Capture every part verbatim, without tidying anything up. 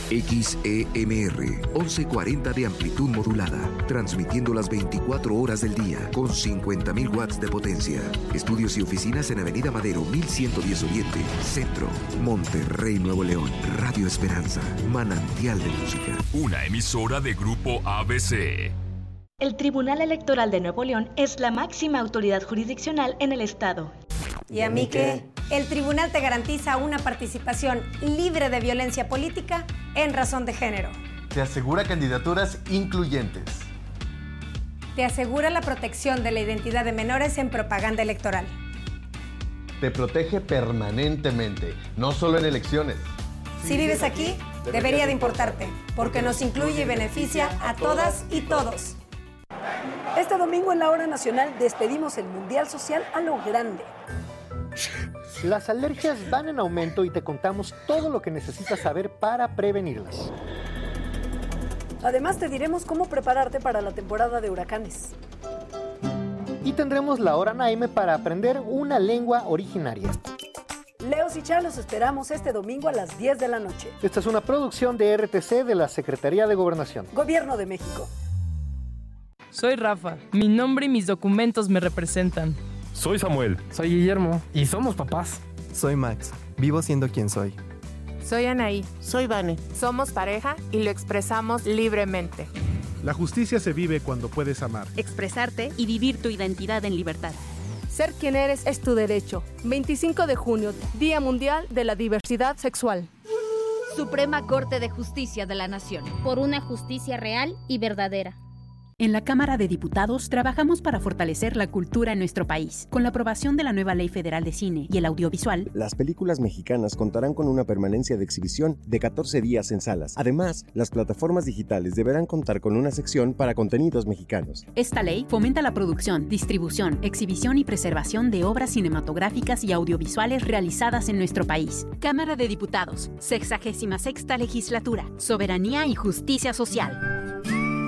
X E M R, once cuarenta de amplitud modulada, transmitiendo las veinticuatro horas del día con cincuenta mil watts de potencia. Estudios y oficinas en Avenida Madero mil ciento diez Oriente, Centro, Monterrey, Nuevo León. Radio Esperanza, manantial de música. Una emisora de Grupo A B C. El Tribunal Electoral de Nuevo León es la máxima autoridad jurisdiccional en el estado. ¿Y a mí qué? El tribunal te garantiza una participación libre de violencia política en razón de género. Te asegura candidaturas incluyentes. Te asegura la protección de la identidad de menores en propaganda electoral. Te protege permanentemente, no solo en elecciones. Si vives aquí, debería de importarte, porque nos incluye y beneficia a todas y todos. Este domingo en la Hora Nacional despedimos el Mundial Social a lo grande. Las alergias van en aumento y te contamos todo lo que necesitas saber para prevenirlas. Además te diremos cómo prepararte para la temporada de huracanes. Y tendremos la Hora Naime para aprender una lengua originaria. Leos y Chá los esperamos este domingo a las diez de la noche. Esta es una producción de R T C de la Secretaría de Gobernación. Gobierno de México. Soy Rafa. Mi nombre y mis documentos me representan. Soy Samuel. Soy Guillermo. Y somos papás. Soy Max. Vivo siendo quien soy. Soy Anaí. Soy Vane. Somos pareja y lo expresamos libremente. La justicia se vive cuando puedes amar, expresarte y vivir tu identidad en libertad. Ser quien eres es tu derecho. veinticinco de junio, Día Mundial de la Diversidad Sexual. Suprema Corte de Justicia de la Nación. Por una justicia real y verdadera. En la Cámara de Diputados trabajamos para fortalecer la cultura en nuestro país. Con la aprobación de la nueva Ley Federal de Cine y el Audiovisual, las películas mexicanas contarán con una permanencia de exhibición de catorce días en salas. Además, las plataformas digitales deberán contar con una sección para contenidos mexicanos. Esta ley fomenta la producción, distribución, exhibición y preservación de obras cinematográficas y audiovisuales realizadas en nuestro país. Cámara de Diputados, sexagésima sexta Legislatura, Soberanía y Justicia Social.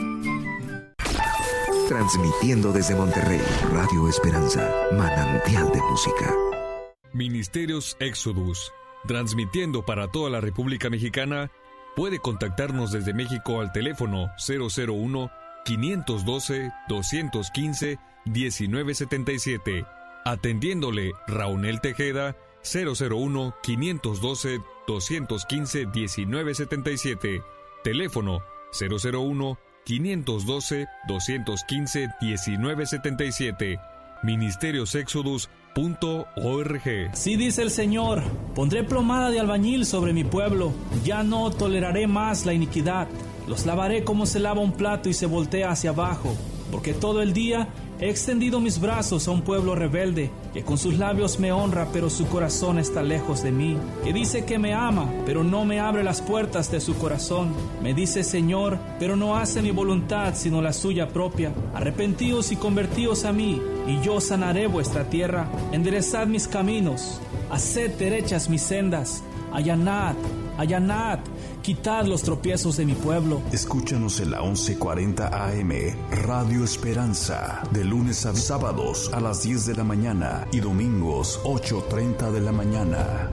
Transmitiendo desde Monterrey, Radio Esperanza, manantial de música. Ministerios Exodus, transmitiendo para toda la República Mexicana. Puede contactarnos desde México al teléfono cero cero uno, quinientos doce, doscientos quince, diecinueve setenta y siete. Atendiéndole Raúl Tejeda, cero cero uno, quinientos doce, doscientos quince, diecinueve setenta y siete. Teléfono cero cero uno, quinientos doce, doscientos quince, diecinueve setenta y siete. ministerios exodus punto org. Sí dice el Señor, pondré plomada de albañil sobre mi pueblo, ya no toleraré más la iniquidad, los lavaré como se lava un plato y se voltea hacia abajo, porque todo el día he extendido mis brazos a un pueblo rebelde, que con sus labios me honra, pero su corazón está lejos de mí, que dice que me ama, pero no me abre las puertas de su corazón. Me dice Señor, pero no hace mi voluntad, sino la suya propia. Arrepentíos y convertíos a mí, y yo sanaré vuestra tierra. Enderezad mis caminos, haced derechas mis sendas, allanad, allanad, quitad los tropiezos de mi pueblo. Escúchanos en la once cuarenta A M, Radio Esperanza, de lunes a sábados a las diez de la mañana y domingos ocho treinta de la mañana.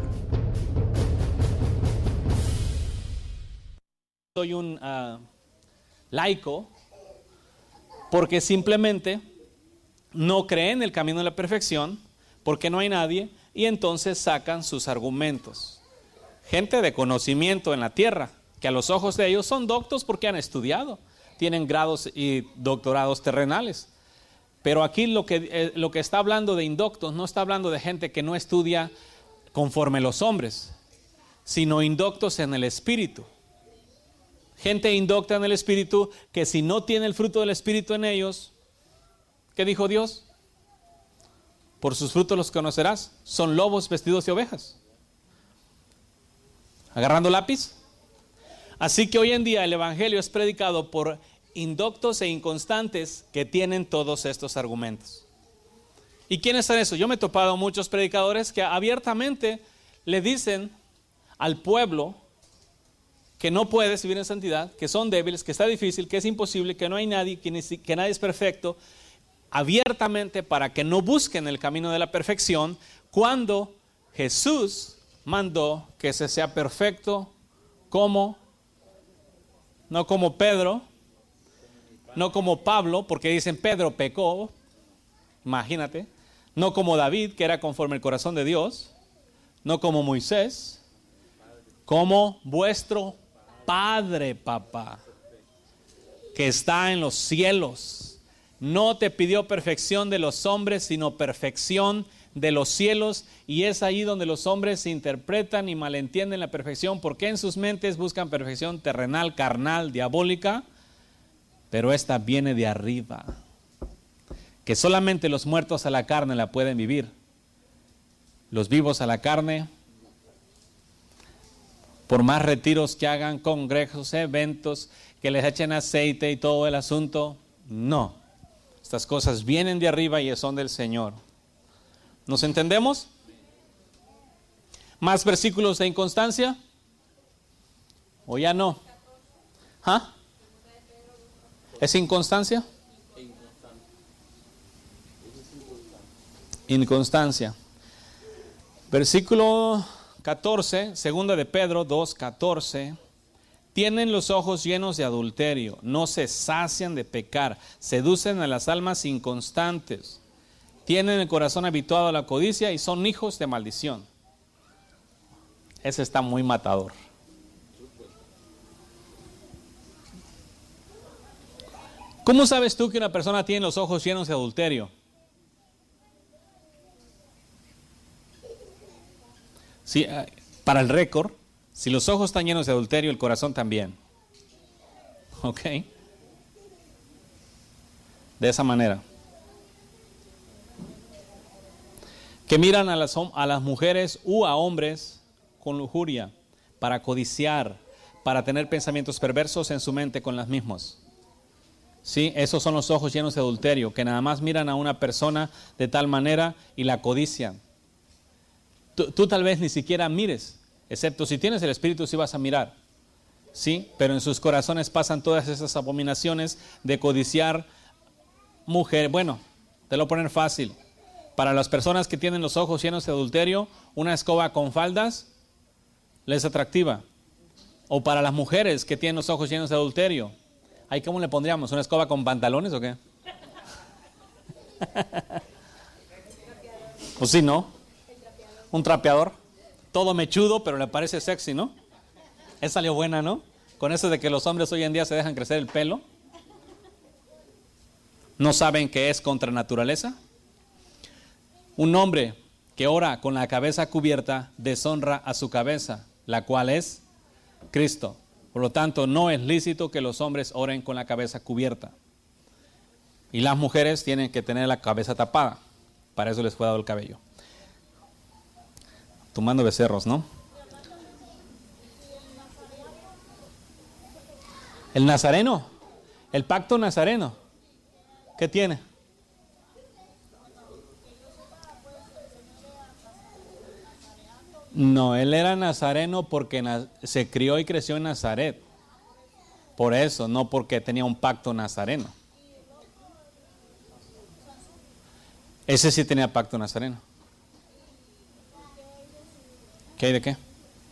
Soy un uh, laico porque simplemente no cree en el camino de la perfección, porque no hay nadie, y entonces sacan sus argumentos. Gente de conocimiento en la tierra, que a los ojos de ellos son doctos porque han estudiado, tienen grados y doctorados terrenales. Pero aquí lo que, eh, lo que está hablando de indoctos, no está hablando de gente que no estudia conforme los hombres, sino indoctos en el espíritu. Gente indocta en el espíritu que si no tiene el fruto del espíritu en ellos, ¿qué dijo Dios? Por sus frutos los conocerás, son lobos vestidos de ovejas. ¿Agarrando lápiz? Así que hoy en día el evangelio es predicado por indoctos e inconstantes que tienen todos estos argumentos. ¿Y quiénes son esos? Yo me he topado muchos predicadores que abiertamente le dicen al pueblo que no puedes vivir en santidad, que son débiles, que está difícil, que es imposible, que no hay nadie, que, ni, que nadie es perfecto, abiertamente para que no busquen el camino de la perfección, cuando Jesús mandó que se sea perfecto como no como Pedro, no como Pablo, porque dicen Pedro pecó, imagínate, no como David, que era conforme al corazón de Dios, no como Moisés, como vuestro Padre, papá, que está en los cielos. No te pidió perfección de los hombres, sino perfección de los cielos, y es ahí donde los hombres interpretan y malentienden la perfección, porque en sus mentes buscan perfección terrenal, carnal, diabólica, pero esta viene de arriba, que solamente los muertos a la carne la pueden vivir. Los vivos a la carne, por más retiros que hagan, congresos, eventos, que les echen aceite y todo el asunto, no. Estas cosas vienen de arriba y son del Señor. ¿Nos entendemos? ¿Más versículos de inconstancia? ¿O ya no? ¿Ah? ¿Es inconstancia? Inconstancia. Versículo catorce, segunda de Pedro dos, catorce. Tienen los ojos llenos de adulterio, no se sacian de pecar, seducen a las almas inconstantes, tienen el corazón habituado a la codicia y son hijos de maldición. Ese está muy matador. ¿Cómo sabes tú que una persona tiene los ojos llenos de adulterio? Sí, para el récord, si los ojos están llenos de adulterio, el corazón también. ¿Ok? De esa manera. Que miran a las, a las mujeres u a hombres con lujuria, para codiciar, para tener pensamientos perversos en su mente con las mismas. Sí, esos son los ojos llenos de adulterio, que nada más miran a una persona de tal manera y la codician. Tú, tú tal vez ni siquiera mires, excepto si tienes el Espíritu, sí vas a mirar, sí, pero en sus corazones pasan todas esas abominaciones de codiciar mujer. Bueno, te lo ponen fácil. Para las personas que tienen los ojos llenos de adulterio, una escoba con faldas les es atractiva. O para las mujeres que tienen los ojos llenos de adulterio, ¿ahí cómo le pondríamos? ¿Una escoba con pantalones o qué? Pues sí, ¿no? Un trapeador, todo mechudo, pero le parece sexy, ¿no? Esa salió buena, ¿no? Con eso de que los hombres hoy en día se dejan crecer el pelo. ¿No saben que es contra naturaleza? Un hombre que ora con la cabeza cubierta deshonra a su cabeza, la cual es Cristo. Por lo tanto, no es lícito que los hombres oren con la cabeza cubierta. Y las mujeres tienen que tener la cabeza tapada. Para eso les fue dado el cabello. Tomando becerros, ¿no? El nazareno, el pacto nazareno, ¿qué tiene? No, él era nazareno porque se crió y creció en Nazaret. Por eso, no porque tenía un pacto nazareno. Ese sí tenía pacto nazareno. ¿Qué hay de qué?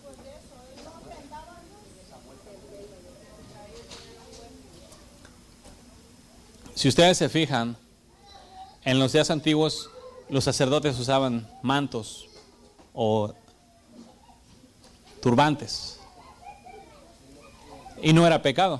Si ustedes se fijan, en los días antiguos los sacerdotes usaban mantos o turbantes y no era pecado.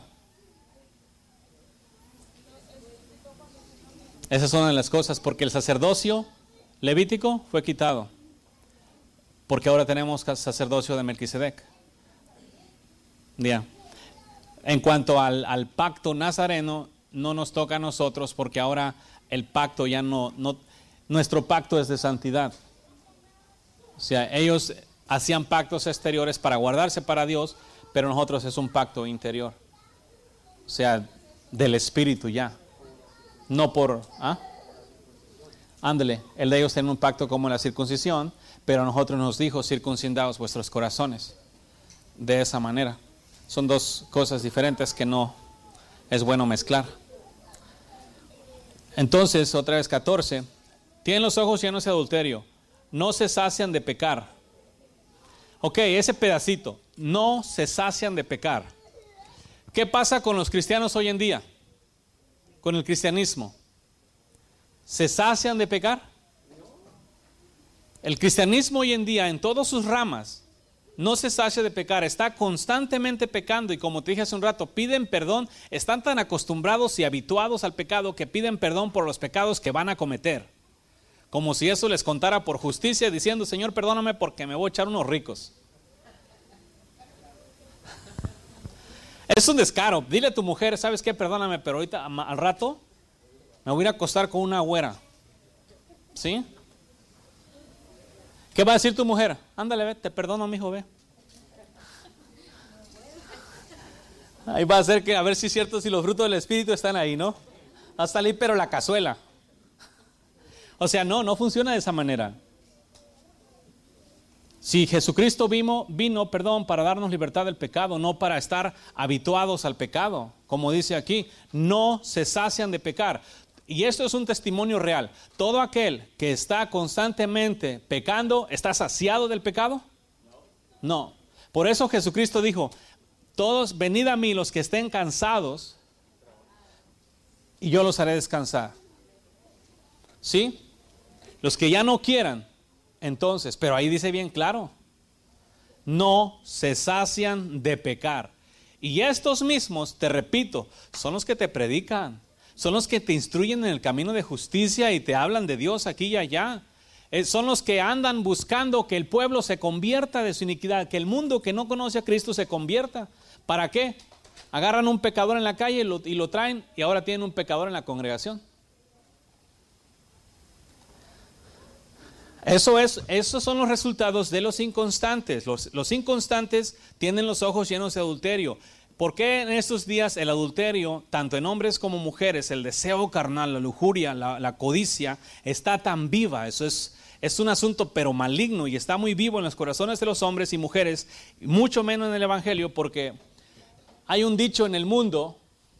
Esas son una de las cosas, porque el sacerdocio levítico fue quitado, porque ahora tenemos sacerdocio de Melquisedec. Ya. En cuanto al, al pacto nazareno, no nos toca a nosotros, porque ahora el pacto ya no, no, nuestro pacto es de santidad. O sea, ellos hacían pactos exteriores para guardarse para Dios, pero nosotros es un pacto interior. O sea, del Espíritu ya. No por... ¿ah? Ándale, el de ellos tiene un pacto como la circuncisión, pero a nosotros nos dijo, circuncidaos vuestros corazones. De esa manera. Son dos cosas diferentes que no es bueno mezclar. Entonces, otra vez catorce. Tienen los ojos llenos de adulterio. No se sacian de pecar. Ok, ese pedacito. No se sacian de pecar. ¿Qué pasa con los cristianos hoy en día? Con el cristianismo. ¿Se sacian de pecar? El cristianismo hoy en día, en todas sus ramas, no se sacia de pecar, está constantemente pecando y, como te dije hace un rato, piden perdón. Están tan acostumbrados y habituados al pecado que piden perdón por los pecados que van a cometer, como si eso les contara por justicia, diciendo: Señor, perdóname porque me voy a echar unos ricos. Es un descaro. Dile a tu mujer: ¿sabes qué? Perdóname, pero ahorita al rato me voy a ir a acostar con una güera. ¿Sí? ¿Qué va a decir tu mujer? Ándale, ve, te perdono, mijo, ve. Ahí va a ser que, a ver si es cierto, si los frutos del Espíritu están ahí, ¿no? Va a salir pero la cazuela. O sea, no, no funciona de esa manera. Si Jesucristo vino, vino, perdón, para darnos libertad del pecado, no para estar habituados al pecado. Como dice aquí, no se sacian de pecar. Y esto es un testimonio real. Todo aquel que está constantemente pecando, ¿está saciado del pecado? No. Por eso Jesucristo dijo: todos, venid a mí los que estén cansados, y yo los haré descansar. ¿Sí? Los que ya no quieran, entonces, pero ahí dice bien claro, no se sacian de pecar. Y estos mismos, te repito, son los que te predican, son los que te instruyen en el camino de justicia y te hablan de Dios aquí y allá. Eh, son los que andan buscando que el pueblo se convierta de su iniquidad, que el mundo que no conoce a Cristo se convierta. ¿Para qué? Agarran un pecador en la calle y lo, y lo traen, y ahora tienen un pecador en la congregación. Eso es, esos son los resultados de los inconstantes. Los, los inconstantes tienen los ojos llenos de adulterio. ¿Por qué en estos días el adulterio, tanto en hombres como mujeres, el deseo carnal, la lujuria, la, la codicia, está tan viva? Eso es, es un asunto pero maligno, y está muy vivo en los corazones de los hombres y mujeres, mucho menos en el evangelio, porque hay un dicho en el mundo,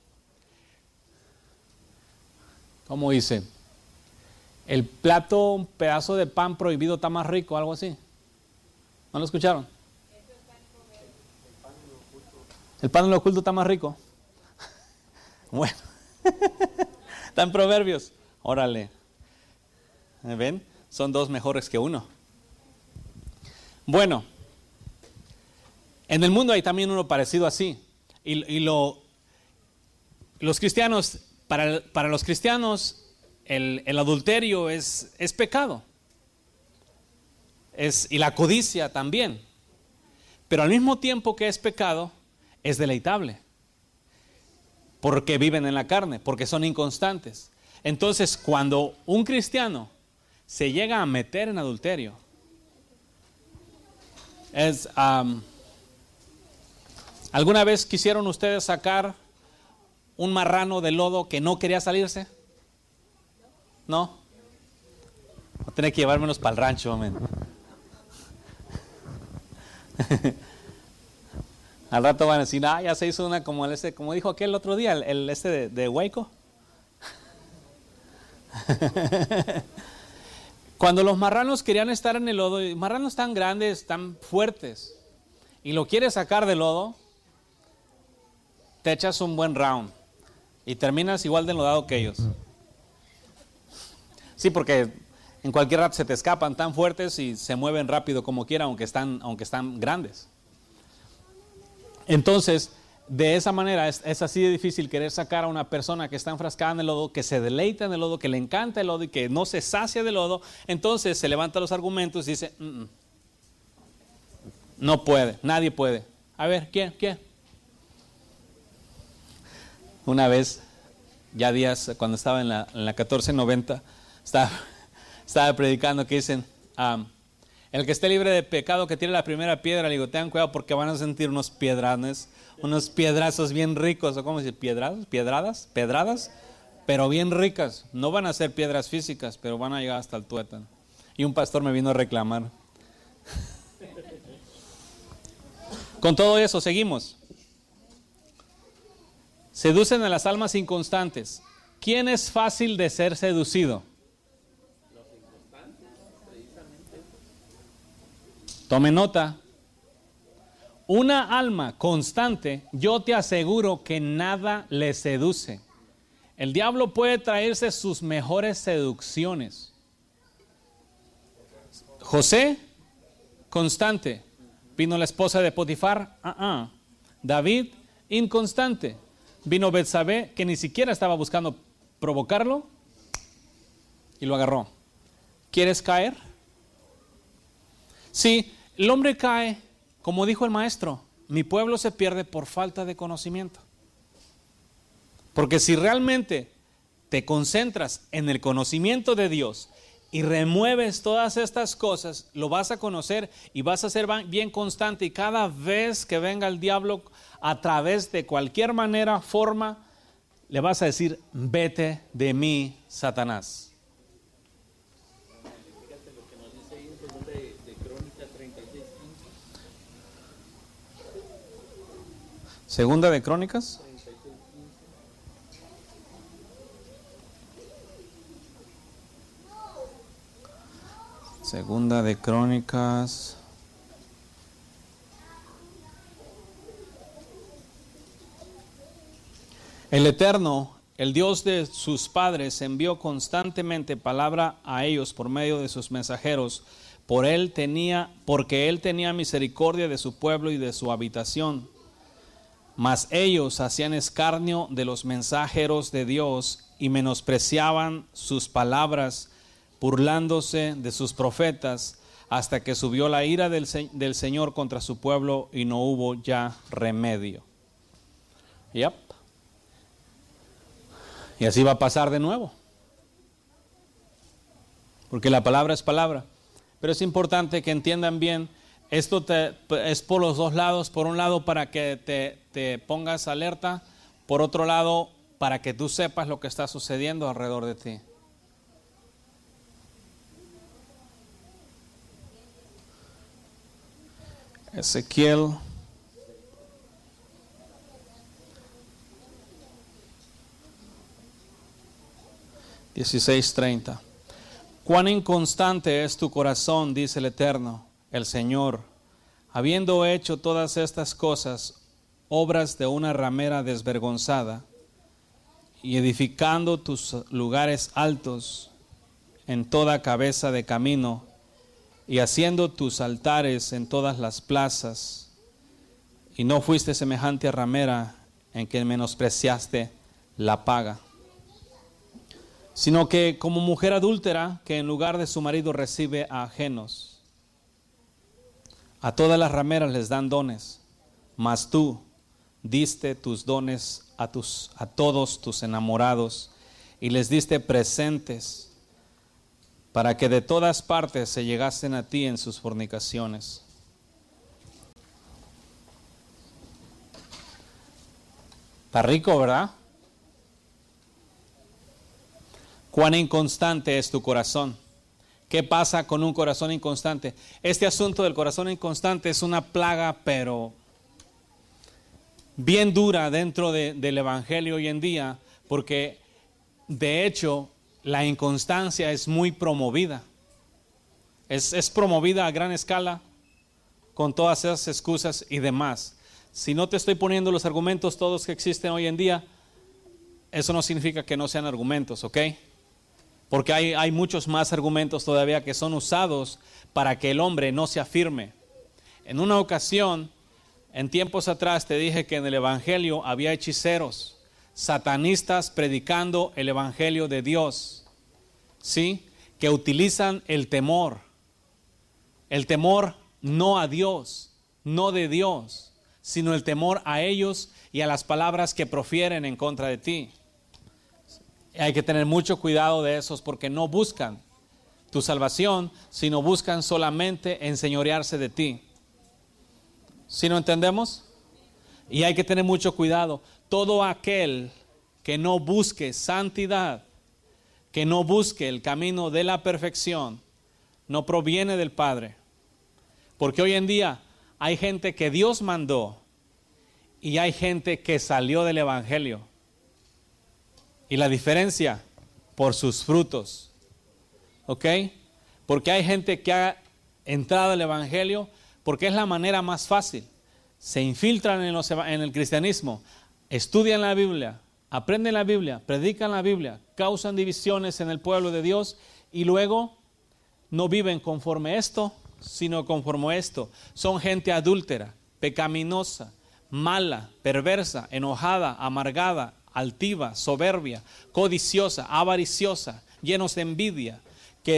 ¿cómo dice? El plato, un pedazo de pan prohibido está más rico, algo así. ¿No lo escucharon? El pan en lo oculto está más rico. Bueno, está en Proverbios. Órale. ¿Ven? Son dos mejores que uno. Bueno, en el mundo hay también uno parecido así. Y, y lo, los cristianos, para, para los cristianos, el, el adulterio es, es pecado. Es, y la codicia también. Pero al mismo tiempo que es pecado, es deleitable, porque viven en la carne, porque son inconstantes. Entonces, cuando un cristiano se llega a meter en adulterio, es, um, ¿alguna vez quisieron ustedes sacar un marrano de lodo que no quería salirse? ¿No? Voy a tener que llevármelos para el rancho, amén. Al rato van a decir: ah, ya se hizo una como el ese, como dijo aquel otro día, el, el este de, de Hueco. Cuando los marranos querían estar en el lodo, y marranos tan grandes, tan fuertes, y lo quieres sacar del lodo, te echas un buen round y terminas igual de enlodado que ellos. Sí, porque en cualquier rato se te escapan, tan fuertes y se mueven rápido como quiera, aunque están, aunque están grandes. Entonces, de esa manera es, es así de difícil querer sacar a una persona que está enfrascada en el lodo, que se deleita en el lodo, que le encanta el lodo y que no se sacia del lodo. Entonces se levanta los argumentos y dice: mm, mm, no puede, nadie puede. A ver, ¿quién? ¿Quién? Una vez, ya días, cuando estaba en la, en la catorce noventa, estaba, estaba predicando que dicen: um, el que esté libre de pecado que tire la primera piedra. Le digo: tengan cuidado porque van a sentir unos piedranes, unos piedrazos bien ricos, o cómo se dice, piedradas, piedradas, pedradas, pero bien ricas. No van a ser piedras físicas, pero van a llegar hasta el tuétano. Y un pastor me vino a reclamar. Con todo eso, seguimos. Seducen a las almas inconstantes. ¿Quién es fácil de ser seducido? Tome nota. una alma constante, yo te aseguro que nada le seduce. El diablo puede traerse sus mejores seducciones. José, constante. Vino la esposa de Potifar, uh-uh. David, inconstante. Vino Betsabé, que ni siquiera estaba buscando provocarlo, y lo agarró. ¿Quieres caer? Sí, el hombre cae, como dijo el maestro, mi pueblo se pierde por falta de conocimiento. Porque si realmente te concentras en el conocimiento de Dios y remueves todas estas cosas, lo vas a conocer y vas a ser bien constante. Y cada vez que venga el diablo a través de cualquier manera, forma, le vas a decir, vete de mí, Satanás. Segunda de Crónicas. Segunda de Crónicas. El Eterno, el Dios de sus padres, envió constantemente palabra a ellos por medio de sus mensajeros. Por él tenía, porque él tenía misericordia de su pueblo y de su habitación. Mas ellos hacían escarnio de los mensajeros de Dios y menospreciaban sus palabras, burlándose de sus profetas, hasta que subió la ira del, del Señor contra su pueblo y no hubo ya remedio. Yep. Y así va a pasar de nuevo. Porque la palabra es palabra. Pero es importante que entiendan bien, esto te, es por los dos lados. Por un lado para que te, te pongas alerta, por otro lado para que tú sepas lo que está sucediendo alrededor de ti. Ezequiel dieciséis treinta. Cuán inconstante es tu corazón, dice el Eterno, el Señor, habiendo hecho todas estas cosas, obras de una ramera desvergonzada, y edificando tus lugares altos en toda cabeza de camino, y haciendo tus altares en todas las plazas, y no fuiste semejante a ramera en que menospreciaste la paga, sino que como mujer adúltera que en lugar de su marido recibe a ajenos. A todas las rameras les dan dones, mas tú diste tus dones a, tus, a todos tus enamorados y les diste presentes para que de todas partes se llegasen a ti en sus fornicaciones. Está rico, ¿verdad? Cuán inconstante es tu corazón. ¿Qué pasa con un corazón inconstante? Este asunto del corazón inconstante es una plaga, pero bien dura dentro de, del evangelio hoy en día, porque de hecho la inconstancia es muy promovida. Es, es promovida a gran escala con todas esas excusas y demás. Si no te estoy poniendo los argumentos todos que existen hoy en día, eso no significa que no sean argumentos, ¿ok? Porque hay, hay muchos más argumentos todavía que son usados para que el hombre no se afirme. En una ocasión, en tiempos atrás, te dije que en el evangelio había hechiceros, satanistas predicando el evangelio de Dios, ¿sí? Que utilizan el temor, el temor no a Dios, no de Dios, sino el temor a ellos y a las palabras que profieren en contra de ti. Hay que tener mucho cuidado de esos porque no buscan tu salvación, sino buscan solamente enseñorearse de ti. ¿Sí no entendemos? Y hay que tener mucho cuidado. Todo aquel que no busque santidad, que no busque el camino de la perfección, no proviene del Padre. Porque hoy en día hay gente que Dios mandó y hay gente que salió del evangelio. Y la diferencia, por sus frutos. ¿Ok? Porque hay gente que ha entrado al evangelio porque es la manera más fácil. se infiltran en, los, en el cristianismo, estudian la Biblia, aprenden la Biblia, predican la Biblia, causan divisiones en el pueblo de Dios y luego no viven conforme esto, sino conforme esto. Son gente adúltera, pecaminosa, mala, perversa, enojada, amargada, altiva, soberbia, codiciosa, avariciosa, llenos de envidia,